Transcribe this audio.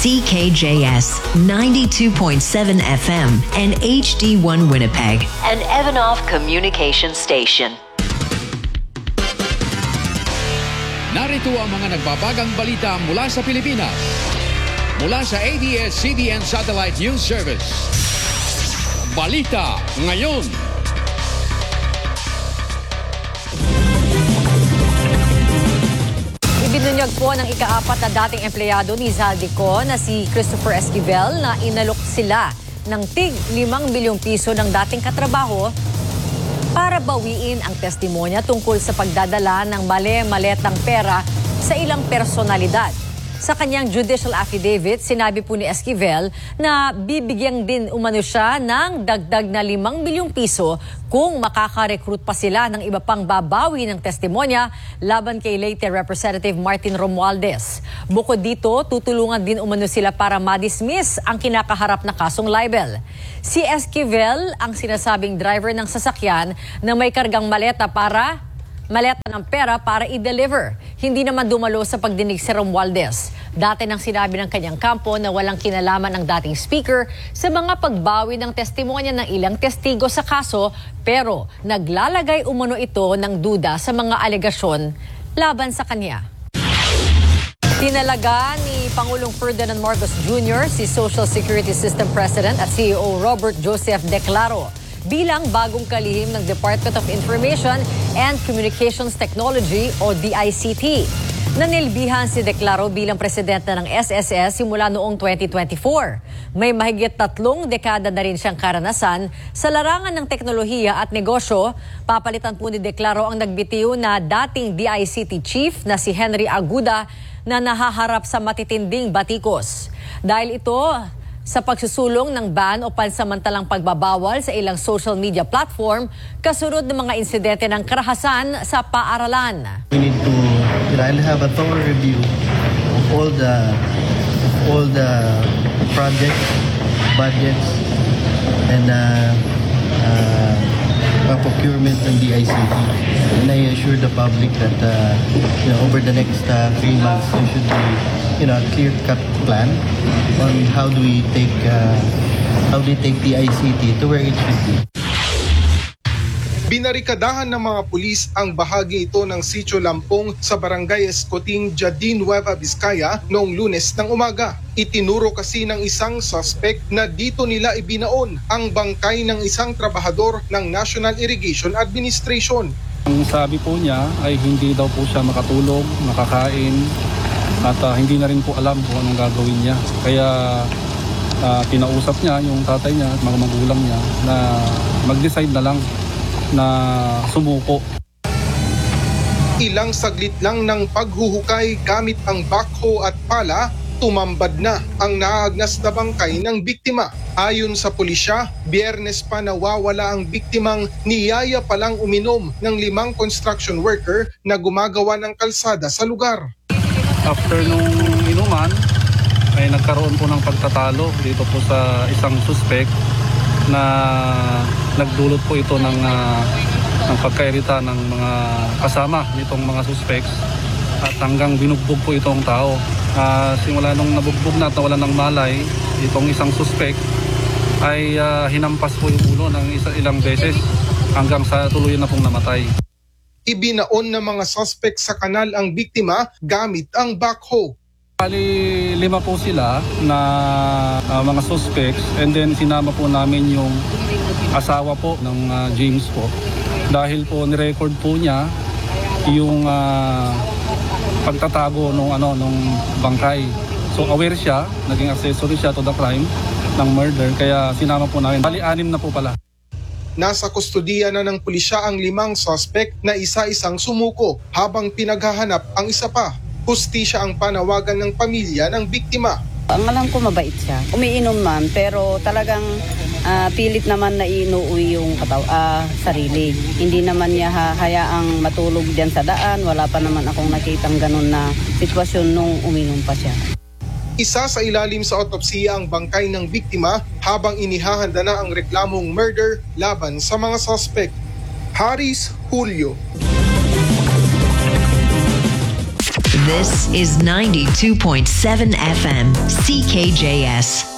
CKJS 92.7 FM and HD1 Winnipeg, an Evanoff Communication Station. Narito ang mga nagbabagang balita mula sa Pilipinas. Mula sa ABS-CBN Satellite News Service. Balita ngayon. Ibinunyag po ng ika-4 na dating empleyado ni Zaldico na si Christopher Esquivel na inalok sila ng tig 5 bilyong piso ng dating katrabaho para bawiin ang testimonya tungkol sa pagdadala ng maletang pera sa ilang personalidad. Sa kanyang judicial affidavit, sinabi po ni Esquivel na bibigyan din umano siya ng dagdag na 5 bilyong piso kung makaka-recruit pa sila ng iba pang babawi ng testimonya laban kay Leyte Representative Martin Romualdez. Bukod dito, tutulungan din umano sila para ma-dismiss ang kinakaharap na kasong libel. Si Esquivel ang sinasabing driver ng sasakyan na may kargang maleta ng pera para i-deliver. Hindi naman dumalo sa pagdinig si Romualdez. Dati nang sinabi ng kanyang kampo na walang kinalaman ang dating speaker sa mga pagbawi ng testimonya ng ilang testigo sa kaso, pero naglalagay umano ito ng duda sa mga alegasyon laban sa kanya. Tinalaga ni Pangulong Ferdinand Marcos Jr. si Social Security System President at CEO Robert Joseph Declaro bilang bagong kalihim ng Department of Information and Communications Technology o DICT. Nanilbihan si Declaro bilang presidente ng SSS simula noong 2024. May mahigit 3 dekada na rin siyang karanasan sa larangan ng teknolohiya at negosyo. Papalitan po ni Declaro ang nagbitiw na dating DICT chief na si Henry Aguda na nahaharap sa matitinding batikos. Dahil ito sa pagsusulong ng ban o pansamantalang pagbabawal sa ilang social media platform kasunod ng mga insidente ng karahasan sa paaralan. We need to have a thorough review of all the projects, budgets, and procurement ng DICT. And I assure the public that over the next 3 months there should be a clear-cut plan on how do we take DICT to where it should be. Binarikadahan ng mga pulis ang bahagi ito ng Sitio Lampong sa Barangay Escoting, Jardin Nueva Vizcaya noong Lunes ng umaga. Itinuro kasi ng isang suspect na dito nila ibinaon ang bangkay ng isang trabahador ng National Irrigation Administration. Ang sabi po niya ay hindi daw po siya makatulog, makakain, at hindi na rin po alam kung anong gagawin niya. Kaya pinausap niya yung tatay niya at mga magulang niya na mag-decide na lang na sumuko. Ilang saglit lang ng paghuhukay gamit ang backhoe at pala, tumambad na ang naagnas na bangkay ng biktima. Ayon sa pulisya, Biyernes pa nawawala ang biktimang niyaya palang uminom ng 5 construction worker na gumagawa ng kalsada sa lugar. After nung inuman, ay nagkaroon po ng pagtatalo dito po sa isang suspect na nagdulot po ito ng pagkairita ng mga kasama nitong mga suspects at hanggang binugbog po itong tao. Simula nung nabugbog na at nawalan ng malay, itong isang suspect ay hinampas po yung ulo ng ilang beses hanggang sa tuluyan na pong namatay. Ibinaon ng mga suspect sa kanal ang biktima gamit ang backhoe. Bali 5 po sila na mga suspects, and then sinama po namin yung asawa po ng James po. Dahil po ni-record po niya yung pagtatago nung bangkay. So aware siya, naging accessory siya to the crime ng murder, kaya sinama po namin. Bali 6 na po pala. Nasa kustudiya na ng pulisya ang 5 suspect na isa-isang sumuko habang pinaghahanap ang isa pa. Hustisya ang panawagan ng pamilya ng biktima. Ang alam ko mabait siya. Umiinom man pero talagang pilit naman na inuuwi yung sarili. Hindi naman niya hayaang matulog diyan sa daan. Wala pa naman akong nakitang ganun na sitwasyon nung uminom pa siya. Isa sa ilalim sa otopsiya ang bangkay ng biktima habang inihahanda na ang reklamong murder laban sa mga suspect. Haris Julio. This is 92.7 FM, CKJS.